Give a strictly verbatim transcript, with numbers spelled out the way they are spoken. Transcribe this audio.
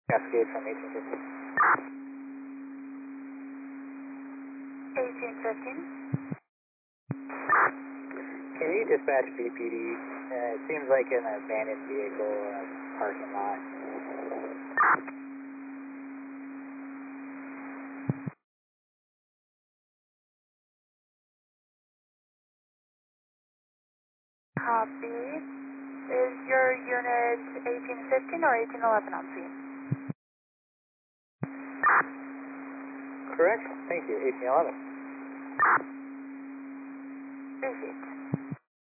Cascade from eighteen fifteen. eighteen fifteen. Can you dispatch B P D? Uh, it seems like an abandoned vehicle in a parking lot. Copy. Is your unit eighteen fifteen or eighteen eleven on scene? Correct. Thank you. eighteen eleven. Appreciate it.